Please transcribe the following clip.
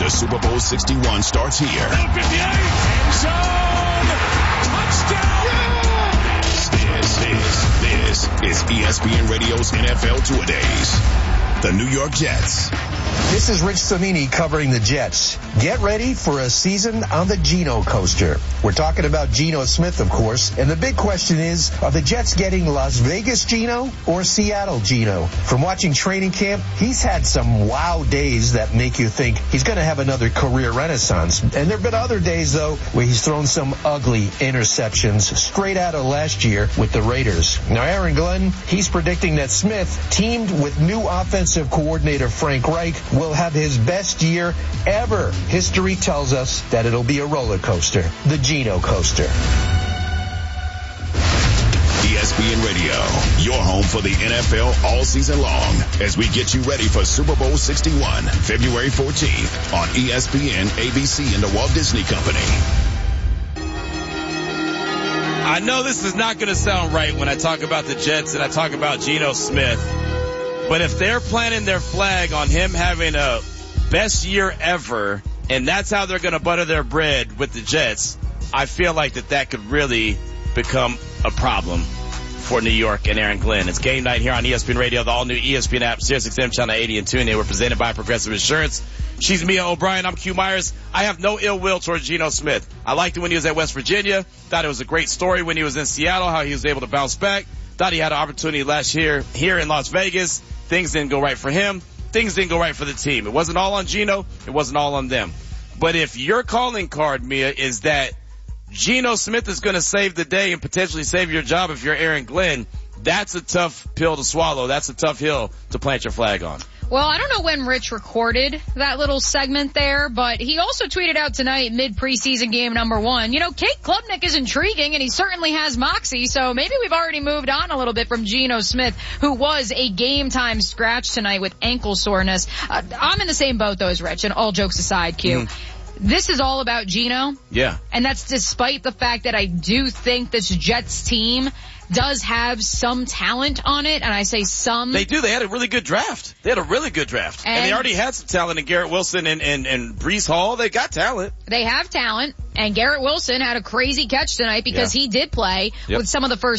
for Super Bowl 61 starts here. End zone! Touchdown! This is ESPN Radio's NFL Two-A-Days. The New York Jets. This is Rich Cimini covering the Jets. Get ready for a season on the Geno coaster. We're talking about Geno Smith, of course, and the big question is, are the Jets getting Las Vegas Geno or Seattle Geno? From watching training camp, he's had some wow days that make you think he's going to have another career renaissance. And there have been other days, though, where he's thrown some ugly interceptions straight out of last year with the Raiders. Now, Aaron Glenn, he's predicting that Smith, teamed with new offensive coordinator Frank Reich, will have his best year ever. History tells us that it'll be a roller coaster, the Geno coaster. ESPN Radio, your home for the NFL all season long, as we get you ready for Super Bowl 61, February 14th on ESPN, ABC, and the Walt Disney Company. I know this is not going to sound right when I talk about the Jets and I talk about Geno Smith, but if they're planting their flag on him having a best year ever, and that's how they're going to butter their bread with the Jets, I feel like that could really become a problem for New York and Aaron Glenn. It's game night here on ESPN Radio, the all-new ESPN app, SiriusXM Channel 80 and TuneIn. We're presented by Progressive Insurance. She's Mia O'Brien. I'm Q Myers. I have no ill will towards Geno Smith. I liked it when he was at West Virginia. Thought it was a great story when he was in Seattle, how he was able to bounce back. Thought he had an opportunity last year here in Las Vegas. Things didn't go right for him. Things didn't go right for the team. It wasn't all on Geno. It wasn't all on them. But if your calling card, Mia, is that Geno Smith is going to save the day and potentially save your job if you're Aaron Glenn, that's a tough pill to swallow. That's a tough hill to plant your flag on. Well, I don't know when Rich recorded that little segment there, but he also tweeted out tonight, mid-preseason game number 1, Kate Klubnik is intriguing and he certainly has moxie, so maybe we've already moved on a little bit from Geno Smith, who was a game-time scratch tonight with ankle soreness. I'm in the same boat, though, as Rich, and all jokes aside, Q. This is all about Geno. Yeah. And that's despite the fact that I do think this Jets team does have some talent on it, and I say some. They do. They had a really good draft. And they already had some talent in Garrett Wilson and Breece Hall. They got talent. They have talent, and Garrett Wilson had a crazy catch tonight because he did play with some of the first